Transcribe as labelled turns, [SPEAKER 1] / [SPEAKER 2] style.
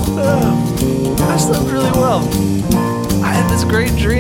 [SPEAKER 1] I slept really well. I had this great dream.